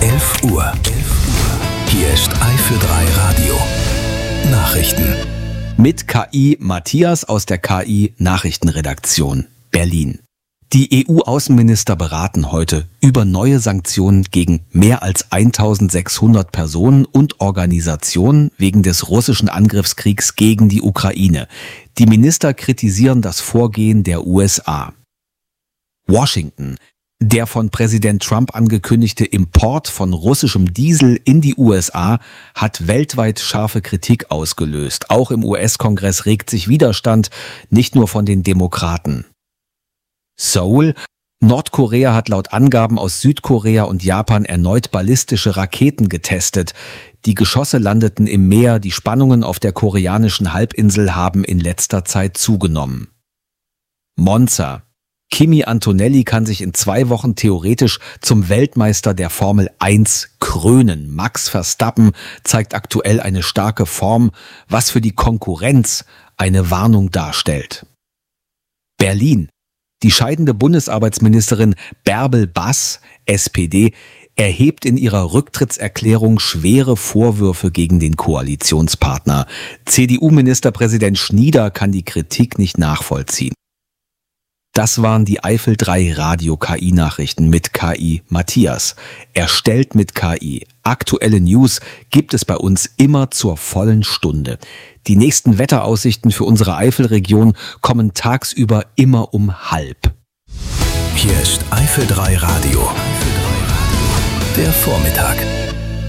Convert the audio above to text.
11 Uhr. Hier ist Eifel 3 Radio. Nachrichten. Mit KI Matthias aus der KI Nachrichtenredaktion Berlin. Die EU-Außenminister beraten heute über neue Sanktionen gegen mehr als 1600 Personen und Organisationen wegen des russischen Angriffskriegs gegen die Ukraine. Die Minister kritisieren das Vorgehen der USA. Washington. Der von Präsident Trump angekündigte Import von russischem Diesel in die USA hat weltweit scharfe Kritik ausgelöst. Auch im US-Kongress regt sich Widerstand, nicht nur von den Demokraten. Seoul. Nordkorea hat laut Angaben aus Südkorea und Japan erneut ballistische Raketen getestet. Die Geschosse landeten im Meer, die Spannungen auf der koreanischen Halbinsel haben in letzter Zeit zugenommen. Monza. Kimi Antonelli kann sich in 2 Wochen theoretisch zum Weltmeister der Formel 1 krönen. Max Verstappen zeigt aktuell eine starke Form, was für die Konkurrenz eine Warnung darstellt. Berlin. Die scheidende Bundesarbeitsministerin Bärbel Bass, SPD, erhebt in ihrer Rücktrittserklärung schwere Vorwürfe gegen den Koalitionspartner. CDU-Ministerpräsident Schnieder kann die Kritik nicht nachvollziehen. Das waren die Eifel 3 Radio-KI-Nachrichten mit KI Matthias. Erstellt mit KI. Aktuelle News gibt es bei uns immer zur vollen Stunde. Die nächsten Wetteraussichten für unsere Eifelregion kommen tagsüber immer um 12:30. Hier ist Eifel 3 Radio. Der Vormittag.